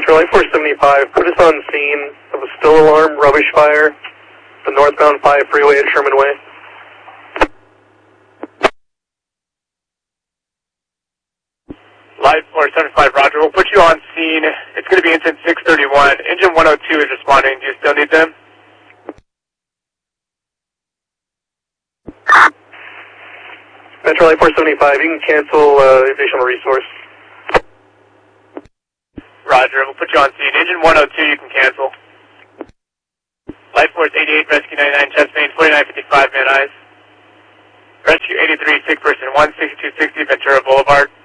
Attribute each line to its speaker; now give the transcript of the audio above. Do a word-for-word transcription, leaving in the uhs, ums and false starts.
Speaker 1: Metro Light four seventy-five, put us on scene of a still alarm rubbish fire, the northbound five freeway at Sherman Way.
Speaker 2: Light four seventy-five, roger. We'll put you on scene. It's going to be incident six thirty-one. Engine one oh two is responding. Do you still need them?
Speaker 1: Metro Light four seventy-five, you can cancel uh, additional resource.
Speaker 2: Roger, we'll put you on scene. Engine one oh two, you can cancel. Light Force eighty-eight, Rescue ninety-nine, chest main, forty-nine fifty-five, man eyes. Rescue eighty-three, sick person one, sixty-two sixty, Ventura Boulevard.